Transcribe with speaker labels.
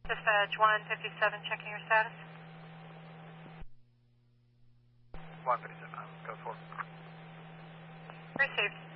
Speaker 1: Dispatch 157, checking your status.
Speaker 2: 157, code 4.
Speaker 1: Received.